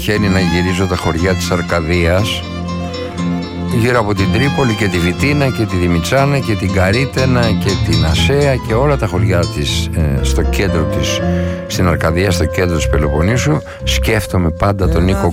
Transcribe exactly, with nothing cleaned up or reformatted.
τυχαίνει να γυρίζω τα χωριά της Αρκαδίας, γύρω από την Τρίπολη και τη Βιτίνα και τη Δημητσάνα και την Καρίτενα και την Ασέα και όλα τα χωριά της ε, στο κέντρο της, στην Αρκαδία, στο κέντρο της Πελοποννήσου, σκέφτομαι πάντα τον Νίκο